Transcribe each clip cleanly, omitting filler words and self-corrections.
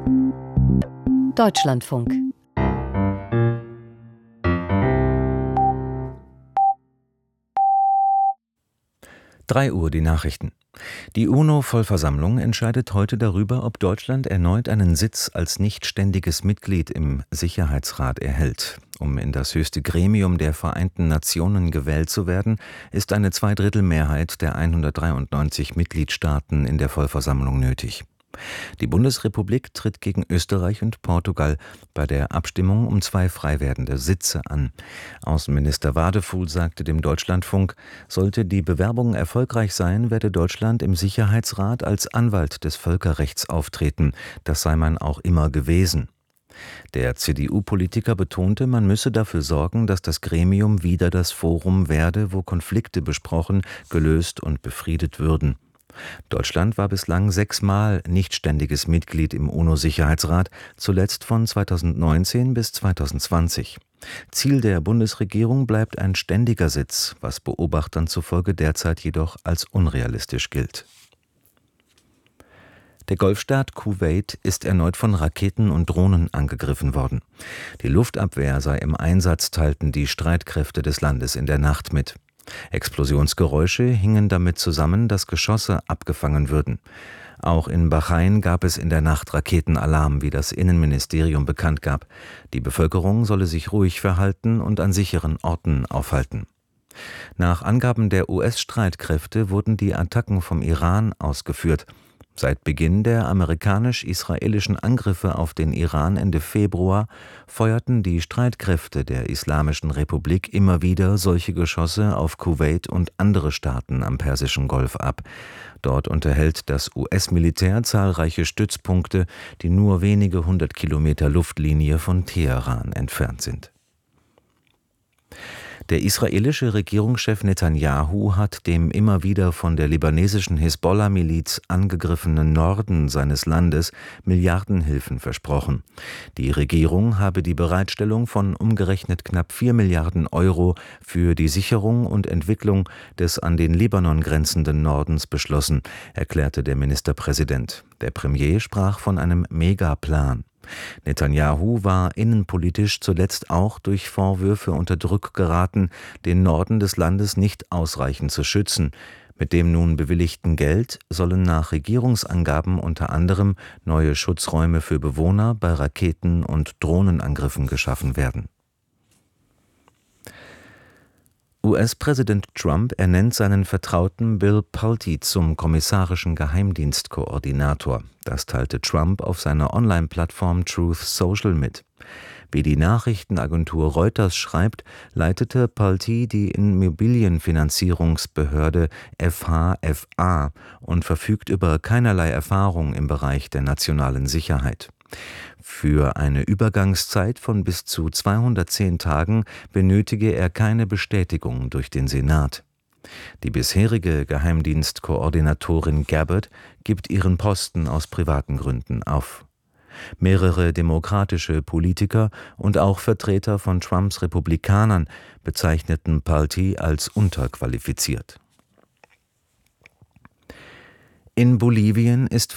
Deutschlandfunk. Drei Uhr die Nachrichten. Die UNO-Vollversammlung entscheidet heute darüber, ob Deutschland erneut einen Sitz als nichtständiges Mitglied im Sicherheitsrat erhält. Um in das höchste Gremium der Vereinten Nationen gewählt zu werden, ist eine Zweidrittelmehrheit der 193 Mitgliedstaaten in der Vollversammlung nötig. Die Bundesrepublik tritt gegen Österreich und Portugal bei der Abstimmung um 2 frei werdende Sitze an. Außenminister Wadefuhl sagte dem Deutschlandfunk, sollte die Bewerbung erfolgreich sein, werde Deutschland im Sicherheitsrat als Anwalt des Völkerrechts auftreten. Das sei man auch immer gewesen. Der CDU-Politiker betonte, man müsse dafür sorgen, dass das Gremium wieder das Forum werde, wo Konflikte besprochen, gelöst und befriedet würden. Deutschland war bislang 6-mal nichtständiges Mitglied im UNO-Sicherheitsrat, zuletzt von 2019 bis 2020. Ziel der Bundesregierung bleibt ein ständiger Sitz, was Beobachtern zufolge derzeit jedoch als unrealistisch gilt. Der Golfstaat Kuwait ist erneut von Raketen und Drohnen angegriffen worden. Die Luftabwehr sei im Einsatz, teilten die Streitkräfte des Landes in der Nacht mit. Explosionsgeräusche hingen damit zusammen, dass Geschosse abgefangen würden. Auch in Bahrain gab es in der Nacht Raketenalarm, wie das Innenministerium bekannt gab. Die Bevölkerung solle sich ruhig verhalten und an sicheren Orten aufhalten. Nach Angaben der US-Streitkräfte wurden die Attacken vom Iran ausgeführt. Seit Beginn der amerikanisch-israelischen Angriffe auf den Iran Ende Februar feuerten die Streitkräfte der Islamischen Republik immer wieder solche Geschosse auf Kuwait und andere Staaten am Persischen Golf ab. Dort unterhält das US-Militär zahlreiche Stützpunkte, die nur wenige 100 Kilometer Luftlinie von Teheran entfernt sind. Der israelische Regierungschef Netanyahu hat dem immer wieder von der libanesischen Hisbollah-Miliz angegriffenen Norden seines Landes Milliardenhilfen versprochen. Die Regierung habe die Bereitstellung von umgerechnet knapp 4 Milliarden Euro für die Sicherung und Entwicklung des an den Libanon grenzenden Nordens beschlossen, erklärte der Ministerpräsident. Der Premier sprach von einem Megaplan. Netanyahu war innenpolitisch zuletzt auch durch Vorwürfe unter Druck geraten, den Norden des Landes nicht ausreichend zu schützen. Mit dem nun bewilligten Geld sollen nach Regierungsangaben unter anderem neue Schutzräume für Bewohner bei Raketen- und Drohnenangriffen geschaffen werden. US-Präsident Trump ernennt seinen Vertrauten Bill Pulte zum kommissarischen Geheimdienstkoordinator. Das teilte Trump auf seiner Online-Plattform Truth Social mit. Wie die Nachrichtenagentur Reuters schreibt, leitete Pulte die Immobilienfinanzierungsbehörde FHFA und verfügt über keinerlei Erfahrung im Bereich der nationalen Sicherheit. Für eine Übergangszeit von bis zu 210 Tagen benötige er keine Bestätigung durch den Senat. Die bisherige Geheimdienstkoordinatorin Gabbard gibt ihren Posten aus privaten Gründen auf. Mehrere demokratische Politiker und auch Vertreter von Trumps Republikanern bezeichneten Pulte als unterqualifiziert. In Bolivien ist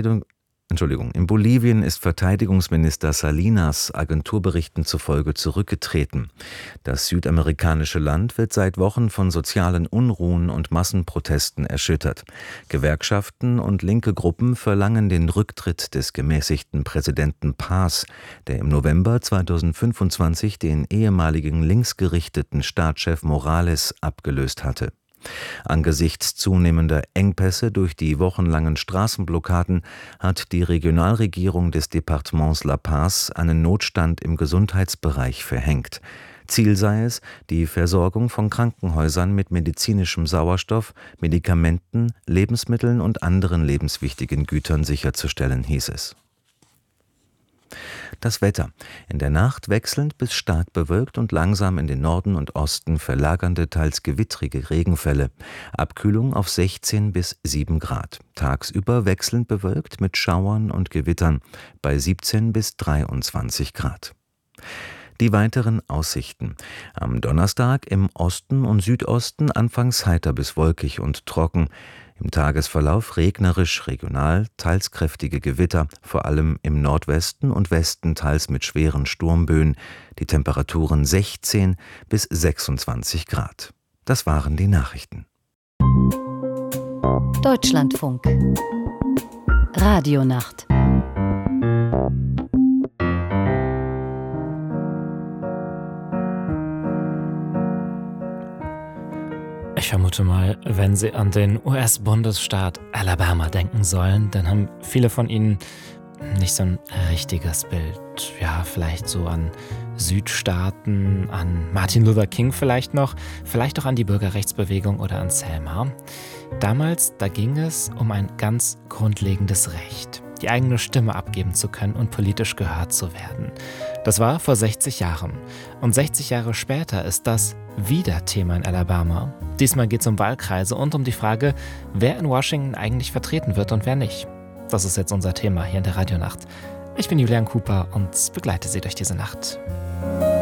Verteidigungsminister Salinas Agenturberichten zufolge zurückgetreten. Das südamerikanische Land wird seit Wochen von sozialen Unruhen und Massenprotesten erschüttert. Gewerkschaften und linke Gruppen verlangen den Rücktritt des gemäßigten Präsidenten Paz, der im November 2025 den ehemaligen linksgerichteten Staatschef Morales abgelöst hatte. Angesichts zunehmender Engpässe durch die wochenlangen Straßenblockaden hat die Regionalregierung des Departements La Paz einen Notstand im Gesundheitsbereich verhängt. Ziel sei es, die Versorgung von Krankenhäusern mit medizinischem Sauerstoff, Medikamenten, Lebensmitteln und anderen lebenswichtigen Gütern sicherzustellen, hieß es. Das Wetter. In der Nacht wechselnd bis stark bewölkt und langsam in den Norden und Osten verlagernde, teils gewittrige Regenfälle. Abkühlung auf 16 bis 7 Grad. Tagsüber wechselnd bewölkt mit Schauern und Gewittern bei 17 bis 23 Grad. Die weiteren Aussichten. Am Donnerstag im Osten und Südosten anfangs heiter bis wolkig und trocken. Im Tagesverlauf regnerisch regional, teils kräftige Gewitter, vor allem im Nordwesten und Westen teils mit schweren Sturmböen, die Temperaturen 16 bis 26 Grad. Das waren die Nachrichten. Deutschlandfunk Radionacht. Ich vermute mal, wenn Sie an den US-Bundesstaat Alabama denken sollen, dann haben viele von Ihnen nicht so ein richtiges Bild. Ja, vielleicht so an Südstaaten, an Martin Luther King vielleicht noch, vielleicht auch an die Bürgerrechtsbewegung oder an Selma. Damals, da ging es um ein ganz grundlegendes Recht, die eigene Stimme abgeben zu können und politisch gehört zu werden. Das war vor 60 Jahren. Und 60 Jahre später ist das wieder Thema in Alabama. Diesmal geht es um Wahlkreise und um die Frage, wer in Washington eigentlich vertreten wird und wer nicht. Das ist jetzt unser Thema hier in der Radionacht. Ich bin Julian Cooper und begleite Sie durch diese Nacht.